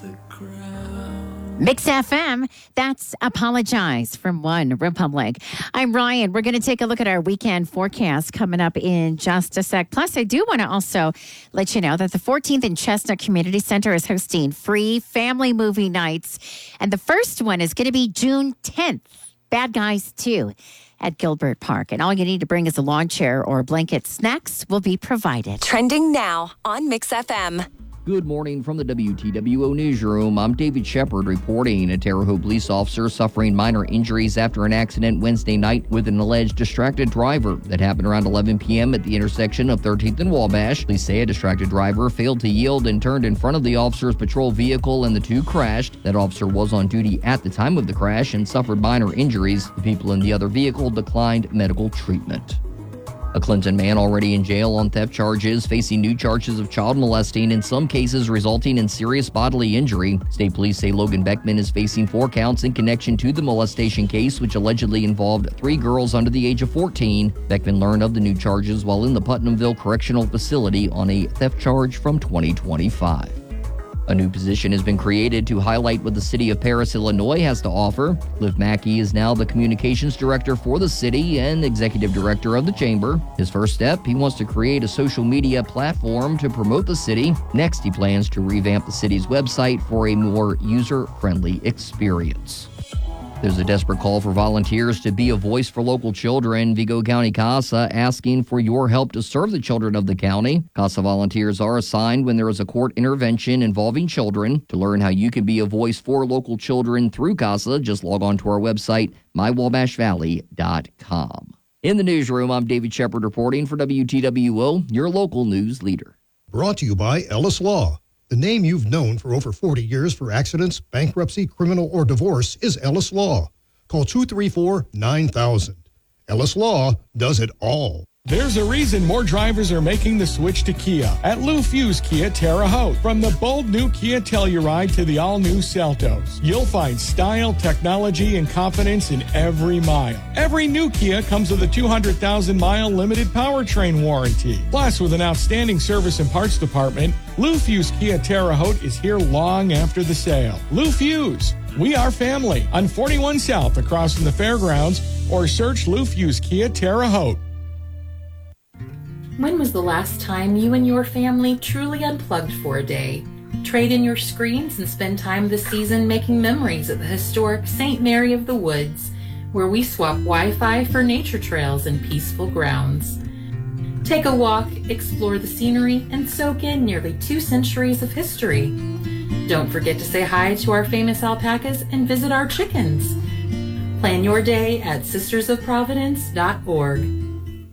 Mix FM, that's Apologize from One Republic. I'm Ryan. We're going to take a look at our weekend forecast coming up in just a sec. Plus, I do want to also let you know that the 14th and Chestnut Community Center is hosting free family movie nights. And the first one is going to be June 10th, Bad Guys 2 at Gilbert Park. And all you need to bring is a lawn chair or a blanket. Snacks will be provided. Trending now on Mix FM. Good morning from the WTWO Newsroom. I'm David Shepard reporting. A Terre Haute police officer suffering minor injuries after an accident Wednesday night with an alleged distracted driver that happened around 11 p.m. at the intersection of 13th and Wabash. Police say a distracted driver failed to yield and turned in front of the officer's patrol vehicle and the two crashed. That officer was on duty at the time of the crash and suffered minor injuries. The people in the other vehicle declined medical treatment. A Clinton man already in jail on theft charges, facing new charges of child molesting, in some cases resulting in serious bodily injury. State police say Logan Beckman is facing 4 counts in connection to the molestation case, which allegedly involved 3 girls under the age of 14. Beckman learned of the new charges while in the Putnamville Correctional Facility on a theft charge from 2025. A new position has been created to highlight what the city of Paris, Illinois has to offer. Cliff Mackey is now the communications director for the city and executive director of the chamber. His first step, he wants to create a social media platform to promote the city. Next, he plans to revamp the city's website for a more user-friendly experience. There's a desperate call for volunteers to be a voice for local children. Vigo County CASA asking for your help to serve the children of the county. CASA volunteers are assigned when there is a court intervention involving children. To learn how you can be a voice for local children through CASA, just log on to our website, mywabashvalley.com. In the newsroom, I'm David Shepard reporting for WTWO, your local news leader. Brought to you by Ellis Law. The name you've known for over 40 years for accidents, bankruptcy, criminal, or divorce is Ellis Law. Call 234-9000. Ellis Law does it all. There's a reason more drivers are making the switch to Kia at Lou Fusz Kia Terre Haute. From the bold new Kia Telluride to the all-new Seltos, you'll find style, technology, and confidence in every mile. Every new Kia comes with a 200,000-mile limited powertrain warranty. Plus, with an outstanding service and parts department, Lou Fusz Kia Terre Haute is here long after the sale. Lou Fusz, we are family, on 41 South across from the fairgrounds, or search Lou Fusz Kia Terre Haute. When was the last time you and your family truly unplugged for a day? Trade in your screens and spend time this season making memories at the historic St. Mary of the Woods, where we swap Wi-Fi for nature trails and peaceful grounds. Take a walk, explore the scenery, and soak in nearly 2 centuries of history. Don't forget to say hi to our famous alpacas and visit our chickens. Plan your day at sistersofprovidence.org.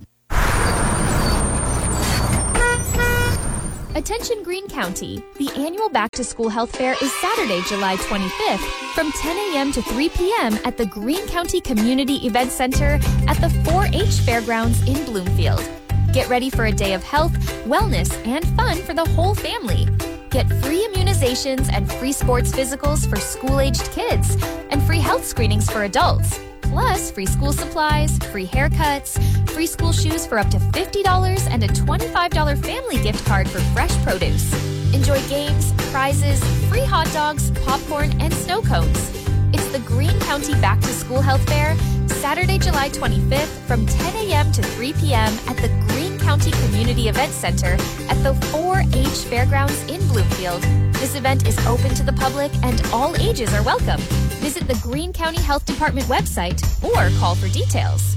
Attention Greene County. The annual Back to School Health Fair is Saturday, July 25th from 10 a.m. to 3 p.m. at the Greene County Community Event Center at the 4-H Fairgrounds in Bloomfield. Get ready for a day of health, wellness, and fun for the whole family. Get free immunizations and free sports physicals for school-aged kids and free health screenings for adults. Plus, free school supplies, free haircuts, free school shoes for up to $50, and a $25 family gift card for fresh produce. Enjoy games, prizes, free hot dogs, popcorn, and snow cones. It's the Greene County Back to School Health Fair, Saturday, July 25th from 10 a.m. to 3 p.m. at the Greene County Community Event Center at the 4-H Fairgrounds in Bloomfield. This event is open to the public and all ages are welcome. Visit the Greene County Health Department website or call for details.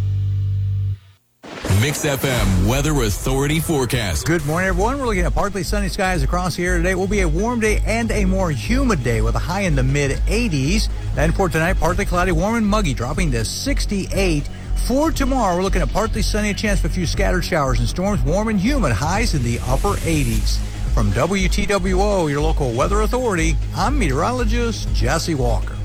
Mix FM Weather Authority forecast. Good morning, everyone. We're looking at partly sunny skies across the area today. It will be a warm day and a more humid day with a high in the mid-80s. Then for tonight, partly cloudy, warm and muggy, dropping to 68. For tomorrow, we're looking at partly sunny, a chance for a few scattered showers and storms, warm and humid, highs in the upper 80s. From WTWO, your local weather authority, I'm meteorologist Jesse Walker.